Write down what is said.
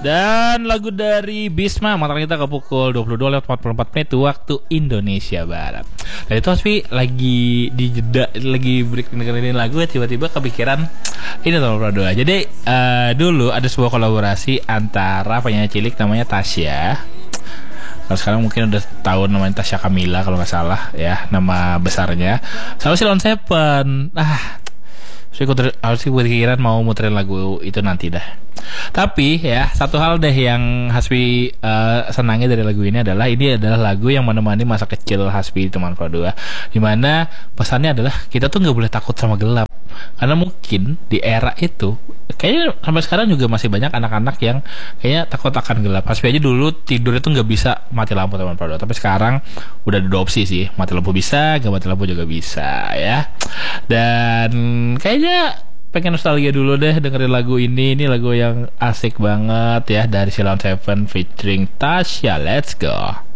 Dan lagu dari Bisma matang kita ke pukul 22:44 waktu Indonesia Barat. Dan itu Hasbi lagi di jeda, lagi break dengerin lagu ya, tiba-tiba kepikiran ini nomor Pradoa. Jadi dulu ada sebuah kolaborasi antara penyanyi cilik namanya Tasya. Kalau sekarang mungkin udah tahu namanya Tasya Kamila kalau nggak salah ya nama besarnya. Sama Silon Seven. Harus kepikiran mau muterin lagu itu nanti dah. Tapi ya satu hal deh yang Hasbi senangi dari lagu ini adalah lagu yang menemani masa kecil Hasbi teman Pradoa. Dimana pesannya adalah kita tuh nggak boleh takut sama gelap. Karena mungkin di era itu kayaknya sampai sekarang juga masih banyak anak-anak yang kayaknya takut akan gelap. Hasbi aja dulu tidur itu nggak bisa mati lampu teman Pradoa. Tapi sekarang udah ada opsi sih, mati lampu bisa, nggak mati lampu juga bisa ya. Dan kayaknya pengen nostalgia dulu deh dengerin lagu ini. Ini lagu yang asik banget ya dari Silon Seven featuring Tasya. Let's go.